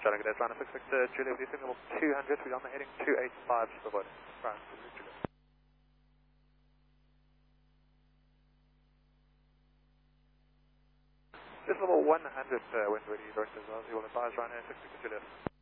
Charlie, good day, Flying 6 Victor, Juliet, with you, level 200, we're on the heading 285, to the avoid. Right, Juliet. This level 100, wind ready, direct as well, you will advise right now, 6 Victor, Juliet.